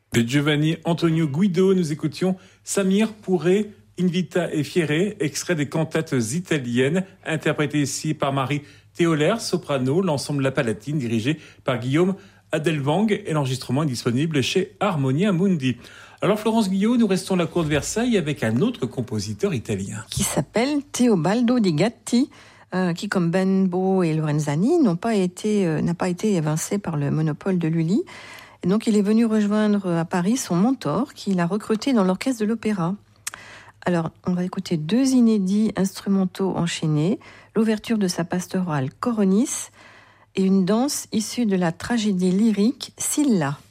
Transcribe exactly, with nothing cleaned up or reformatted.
De Giovanni Antonio Guido, nous écoutions Samir Pourré, Invita e Fiere, extrait des cantates italiennes, interprété ici par Marie Théolaire, soprano, l'ensemble La Palatine, dirigé par Guillaume Adelvang, et l'enregistrement est disponible chez Harmonia Mundi. Alors Florence Guillot, nous restons à la cour de Versailles avec un autre compositeur italien. Qui s'appelle Teobaldo Di Gatti, euh, qui comme Benbo et Lorenzani n'ont pas été, euh, n'a pas été évincé par le monopole de Lully. Et donc il est venu rejoindre à Paris son mentor, qu'il a recruté dans l'orchestre de l'opéra. Alors, on va écouter deux inédits instrumentaux enchaînés, l'ouverture de sa pastorale Coronis et une danse issue de la tragédie lyrique Scylla.